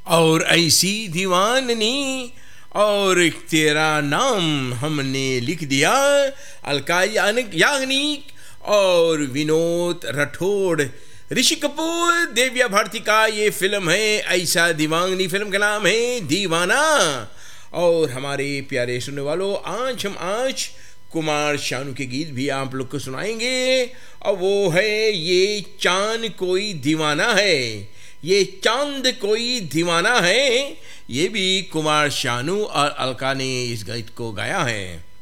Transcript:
और ऐसी दीवाननी, और तेरा नाम हमने लिख दिया। अलका याग्निक और विनोद राठौड़, ऋषि कपूर, दिव्या भारती का ये फिल्म है ऐसा दीवाननी। फिल्म का नाम है दीवाना। और हमारे प्यारे सुनने वालों, आज कुमार शानू के गीत भी आप लोग को सुनाएंगे, और वो है ये चांद कोई दीवाना है। ये चांद कोई दीवाना है, ये भी कुमार शानू और अलका ने इस गीत को गाया है।